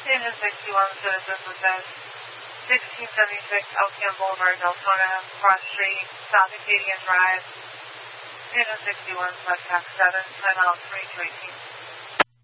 Engine 61 Citizen with us. 1676 Elkham Boulevard, Deltona, Cross Street, South Acadian Drive. Engine 61, left tax 7, time out 3 to 18.